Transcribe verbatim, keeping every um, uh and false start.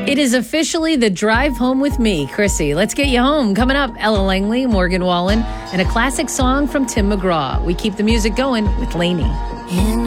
It is officially the drive home with me, Chrissy. Let's get you home. Coming up, Ella Langley, Morgan Wallen, and a classic song from Tim McGraw. We keep the music going with Lainey.